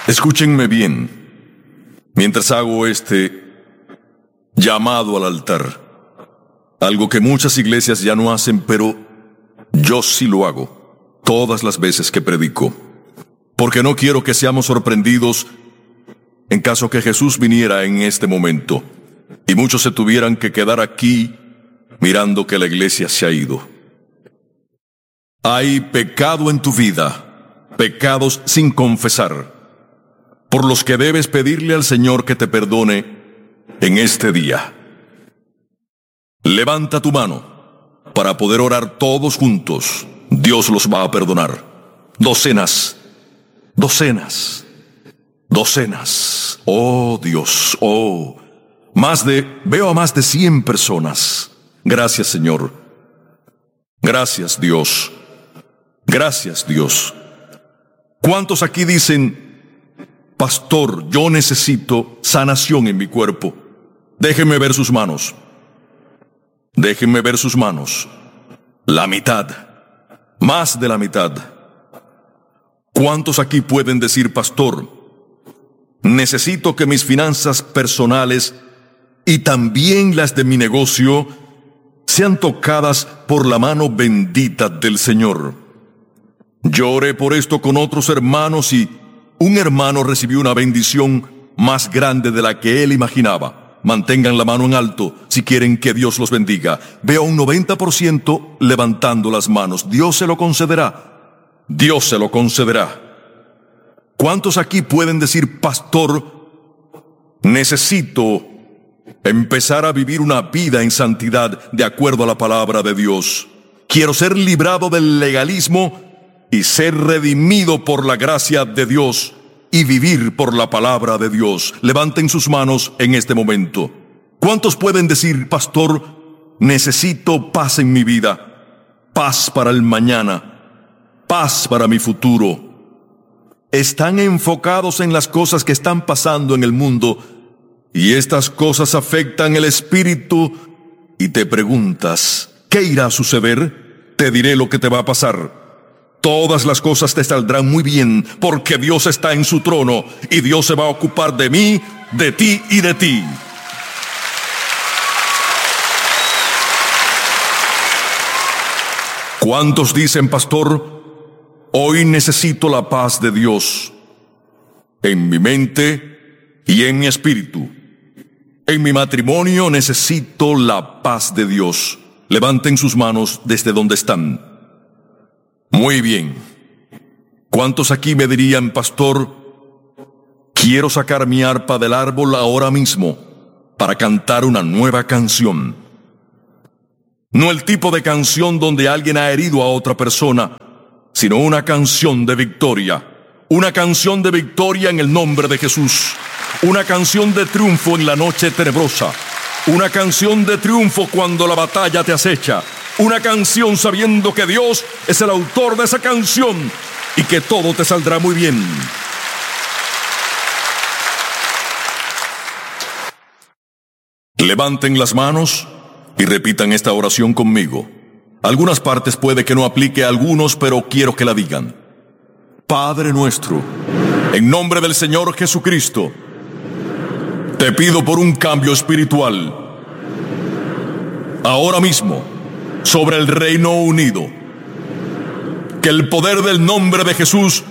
Escúchenme bien mientras hago este llamado al altar. Algo que muchas iglesias ya no hacen, pero yo sí lo hago todas las veces que predico. Porque no quiero que seamos sorprendidos en caso que Jesús viniera en este momento y muchos se tuvieran que quedar aquí mirando que la iglesia se ha ido. Hay pecado en tu vida, pecados sin confesar, por los que debes pedirle al Señor que te perdone en este día. Levanta tu mano para poder orar todos juntos. Dios los va a perdonar. Docenas. Oh Dios, veo a más de 100 personas. Gracias, Señor. Gracias, Dios. Gracias, Dios. ¿Cuántos aquí dicen: pastor, yo necesito sanación en mi cuerpo? Déjenme ver sus manos. Déjenme ver sus manos. La mitad. Más de la mitad. ¿Cuántos aquí pueden decir: pastor, necesito que mis finanzas personales y también las de mi negocio sean tocadas por la mano bendita del Señor? Yo oré por esto con otros hermanos y un hermano recibió una bendición más grande de la que él imaginaba. Mantengan la mano en alto si quieren que Dios los bendiga. Veo un 90% levantando las manos. Dios se lo concederá. Dios se lo concederá. ¿Cuántos aquí pueden decir: pastor, necesito empezar a vivir una vida en santidad de acuerdo a la palabra de Dios? Quiero ser librado del legalismo y ser redimido por la gracia de Dios y vivir por la palabra de Dios. Levanten sus manos en este momento. ¿Cuántos pueden decir: pastor, necesito paz en mi vida, paz para el mañana, paz para mi futuro? Están enfocados en las cosas que están pasando en el mundo y estas cosas afectan el espíritu y te preguntas: ¿qué irá a suceder? Te diré lo que te va a pasar. Todas las cosas te saldrán muy bien porque Dios está en su trono y Dios se va a ocupar de mí, de ti y de ti. ¿Cuántos dicen: pastor, hoy necesito la paz de Dios en mi mente y en mi espíritu? En mi matrimonio necesito la paz de Dios. Levanten sus manos desde donde están. Muy bien. ¿Cuántos aquí me dirían: pastor, quiero sacar mi arpa del árbol ahora mismo para cantar una nueva canción? No el tipo de canción donde alguien ha herido a otra persona, sino una canción de victoria. Una canción de victoria en el nombre de Jesús. Una canción de triunfo en la noche tenebrosa. Una canción de triunfo cuando la batalla te acecha. Una canción sabiendo que Dios es el autor de esa canción y que todo te saldrá muy bien. Levanten las manos y repitan esta oración conmigo. Algunas partes puede que no aplique a algunos, pero quiero que la digan. Padre nuestro, en nombre del Señor Jesucristo, te pido por un cambio espiritual. Ahora mismo, sobre el Reino Unido, que el poder del nombre de Jesús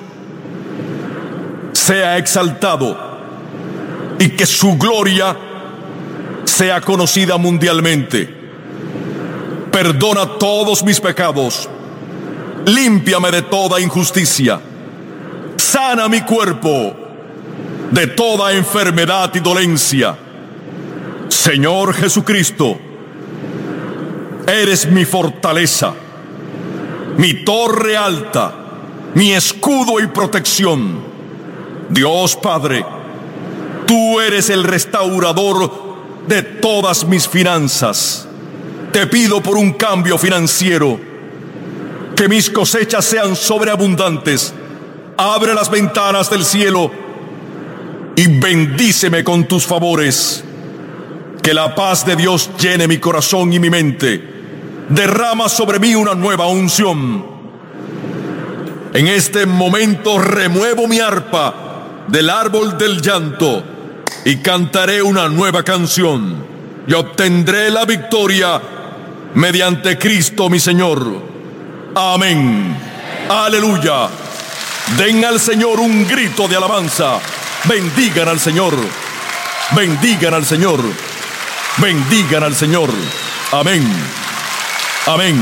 sea exaltado y que su gloria sea conocida mundialmente. Perdona todos mis pecados, límpiame de toda injusticia, sana mi cuerpo de toda enfermedad y dolencia. Señor Jesucristo, eres mi fortaleza, mi torre alta, mi escudo y protección. Dios Padre, tú eres el restaurador de todas mis finanzas. Te pido por un cambio financiero, que mis cosechas sean sobreabundantes. Abre las ventanas del cielo y bendíceme con tus favores. Que la paz de Dios llene mi corazón y mi mente. Derrama sobre mí una nueva unción. En este momento remuevo mi arpa del árbol del llanto y cantaré una nueva canción y obtendré la victoria mediante Cristo mi Señor. Amén. Aleluya. Den al Señor un grito de alabanza. Bendigan al Señor. Bendigan al Señor. Bendigan al Señor. Amén. Amén.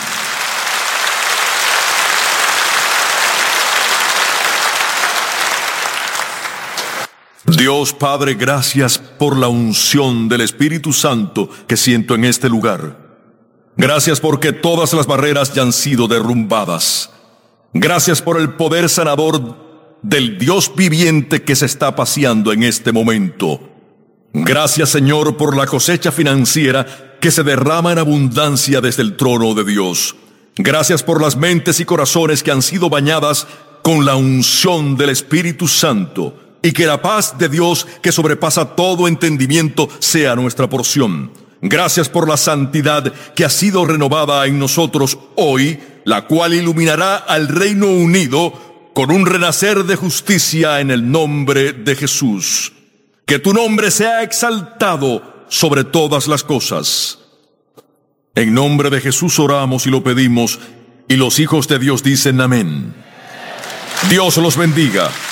Dios Padre, gracias por la unción del Espíritu Santo que siento en este lugar. Gracias porque todas las barreras ya han sido derrumbadas. Gracias por el poder sanador del Dios viviente que se está paseando en este momento. Gracias, Señor, por la cosecha financiera que se derrama en abundancia desde el trono de Dios. Gracias por las mentes y corazones que han sido bañadas con la unción del Espíritu Santo, y que la paz de Dios, que sobrepasa todo entendimiento, sea nuestra porción. Gracias por la santidad que ha sido renovada en nosotros hoy, la cual iluminará al Reino Unido con un renacer de justicia en el nombre de Jesús. Que tu nombre sea exaltado sobre todas las cosas. En nombre de Jesús oramos y lo pedimos, y los hijos de Dios dicen amén. Dios los bendiga.